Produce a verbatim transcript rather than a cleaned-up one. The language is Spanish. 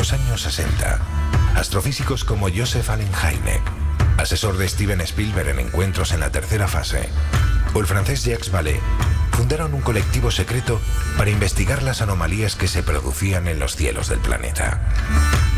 los años sesenta, astrofísicos como Joseph Allen Hynek, asesor de Steven Spielberg en Encuentros en la tercera fase, o el francés Jacques Vallée, fundaron un colectivo secreto para investigar las anomalías que se producían en los cielos del planeta.